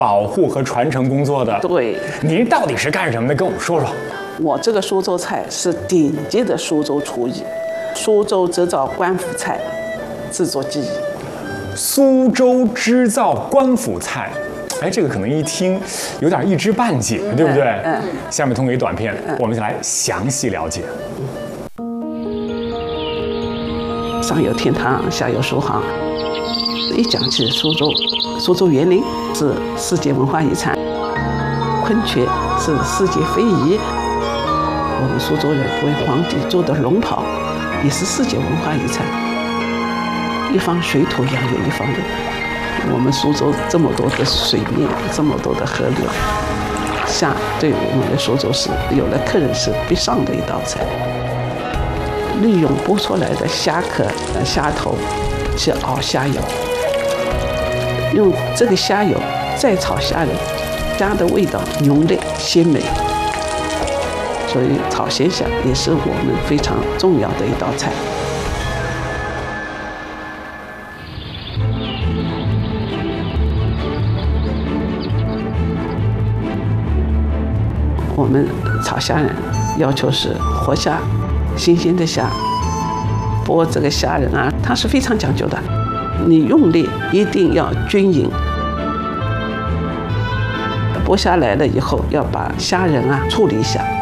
保护和传承工作的。 对， 您到底是干什么的？跟我们说说。 我这个苏州菜是顶级的苏州厨艺，苏州制造官府菜制作技艺。 苏州织造官府菜，哎，这个可能一听有点一知半解，对不对？下面通过一短片，我们就来详细了解。 上有天堂，下有苏杭。一讲起苏州，苏州园林是世界文化遗产，昆雀是世界非遗。我们苏州人为皇帝做的龙袍也是世界文化遗产。一方水土养有一方人。我们苏州这么多的水面，这么多的河流，虾对我们的苏州市有了客人是必上的一道菜。利用剥出来的虾壳、虾头去熬虾油，用这个虾油再炒虾仁，虾的味道浓烈鲜美。所以炒鲜虾也是我们非常重要的一道菜。我们炒虾仁要求是活虾、新鲜的虾。剥这个虾仁啊，它是非常讲究的，你用力一定要均匀。剥下来了以后，要把虾仁啊处理一下。